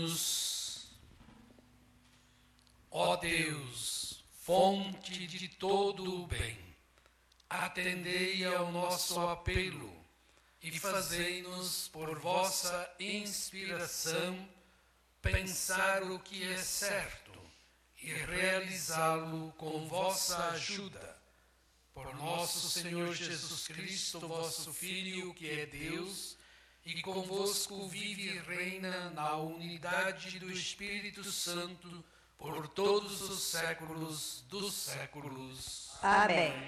Ó Deus, fonte de todo o bem, atendei ao nosso apelo e fazei-nos, por vossa inspiração, pensar o que é certo e realizá-lo com vossa ajuda. Por nosso Senhor Jesus Cristo, vosso Filho, que é Deus, e convosco vive e reina na unidade do Espírito Santo, por todos os séculos dos séculos. Amém.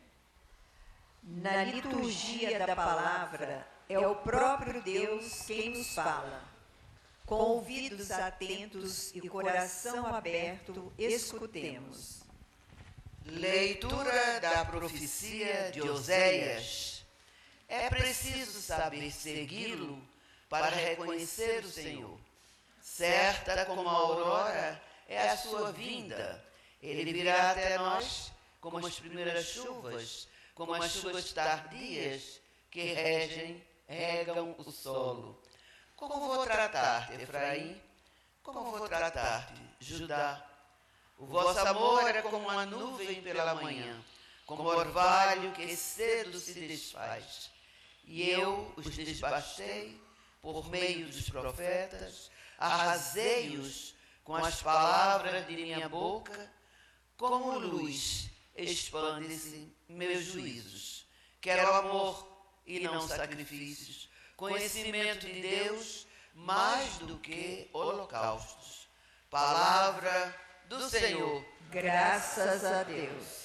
Na liturgia da palavra, é o próprio Deus quem nos fala. Com ouvidos atentos e coração aberto, escutemos. Leitura da profecia de Oséias. É preciso saber segui-lo para reconhecer o Senhor. Certa como a aurora é a sua vinda. Ele virá até nós como as primeiras chuvas, como as chuvas tardias que regam o solo. Como vou tratar-te, Efraim? Como vou tratar-te, Judá? O vosso amor é como uma nuvem pela manhã, como orvalho que cedo se desfaz. E eu os desbastei por meio dos profetas, arrasei-os com as palavras de minha boca. Como luz expande-se meus juízos. Quero amor e não sacrifícios, conhecimento de Deus mais do que holocaustos. Palavra do Senhor. Graças a Deus.